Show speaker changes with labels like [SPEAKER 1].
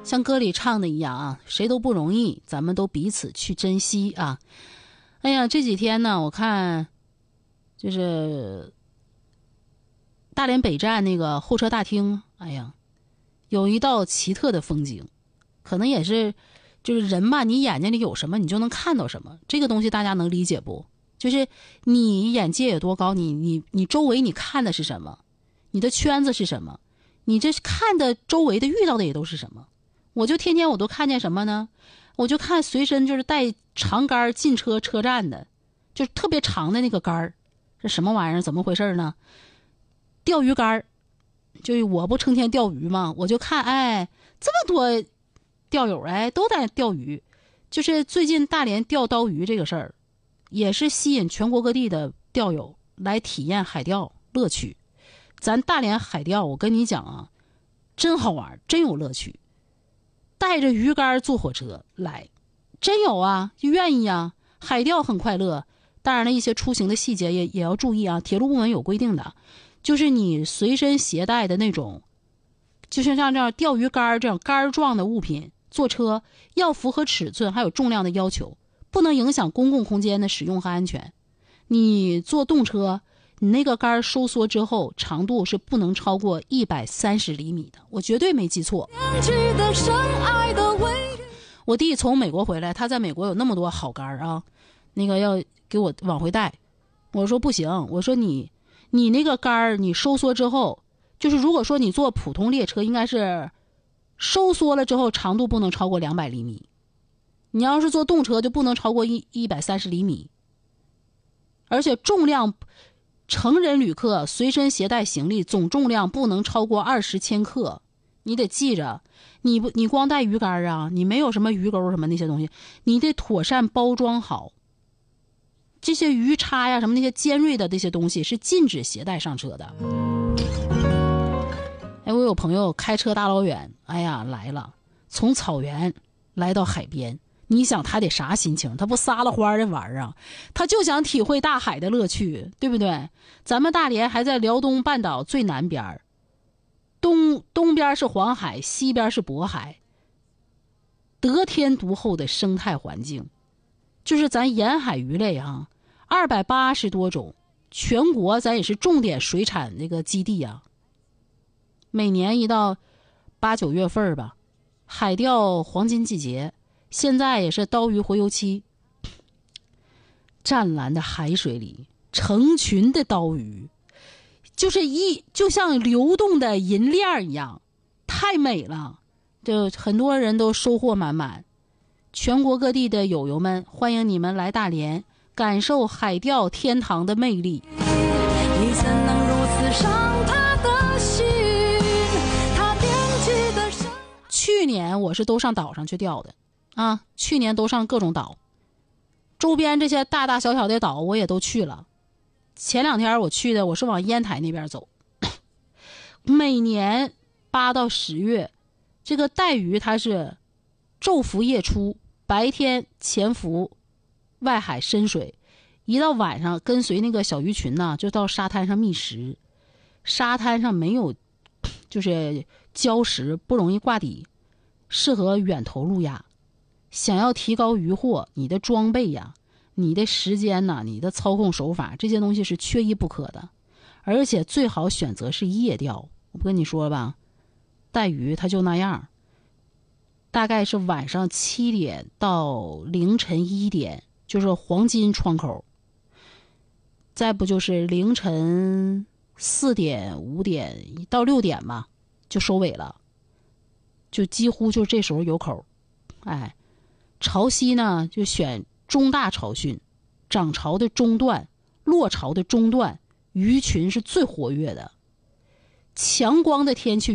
[SPEAKER 1] 像歌里唱的一样啊，谁都不容易，咱们都彼此去珍惜啊。哎呀，这几天呢，我看就是大连北站那个候车大厅，哎呀，有一道奇特的风景，可能也是就是人嘛，你眼睛里有什么你就能看到什么，这个东西大家能理解不？就是你眼界有多高，你周围你看的是什么，你的圈子是什么，你这看的周围的遇到的也都是什么。我就天天我都看见什么呢？我就看随身就是带长杆进车站的，就是特别长的那个杆，这什么玩意儿？怎么回事呢？钓鱼竿，就我不成天钓鱼嘛，我就看，哎，这么多钓友哎都在钓鱼。就是最近大连钓刀鱼这个事儿，也是吸引全国各地的钓友来体验海钓乐趣。咱大连海钓，我跟你讲啊，真好玩，真有乐趣。带着鱼竿坐火车来，真有啊，就愿意啊。海钓很快乐，当然了，一些出行的细节也要注意啊。铁路部门有规定的，就是你随身携带的那种，就是像这样钓鱼竿这样竿状的物品，坐车要符合尺寸还有重量的要求，不能影响公共空间的使用和安全。你坐动车，你那个杆收缩之后，长度是不能超过130厘米的，我绝对没记错。我弟从美国回来，他在美国有那么多好杆啊，那个要给我往回带。我说不行，我说你那个杆你收缩之后，就是如果说你坐普通列车，应该是收缩了之后长度不能超过200厘米，你要是坐动车就不能超过130厘米，而且重量。成人旅客随身携带行李总重量不能超过20千克，你得记着。你光带鱼竿啊，你没有什么鱼钩什么那些东西，你得妥善包装好。这些鱼叉呀什么那些尖锐的这些东西是禁止携带上车的。哎，我有朋友开车大老远，哎呀来了，从草原来到海边。你想他得啥心情？他不撒了欢的玩啊，他就想体会大海的乐趣，对不对？咱们大连还在辽东半岛最南边，东边是黄海，西边是渤海，得天独厚的生态环境，就是咱沿海鱼类啊，280多种，全国咱也是重点水产这个基地啊。每年一到8、9月份吧，海钓黄金季节。现在也是刀鱼洄游期，湛蓝的海水里成群的刀鱼，就像流动的银链一样，太美了，就很多人都收获满满。全国各地的友友们，欢迎你们来大连感受海钓天堂的魅力。你怎能如此伤他的心，他惦记的深。去年我是都上岛上去钓的啊，去年都上各种岛，周边这些大大小小的岛我也都去了。前2天我去的，我是往烟台那边走。每年8到10月，这个带鱼它是昼伏夜出，白天潜伏外海深水，一到晚上跟随那个小鱼群呢，就到沙滩上觅食。沙滩上没有就是礁石，不容易挂底，适合远投路亚。想要提高渔获，你的装备呀，你的时间呐，你的操控手法，这些东西是缺一不可的。而且最好选择是夜钓。我不跟你说吧，带鱼它就那样，大概是晚上7点到凌晨1点，就是黄金窗口。再不就是凌晨4点、5点到6点吧，就收尾了，就几乎就这时候有口。哎。潮汐呢就选中大潮汛，涨潮的中段，落潮的中段，鱼群是最活跃的。强光的天气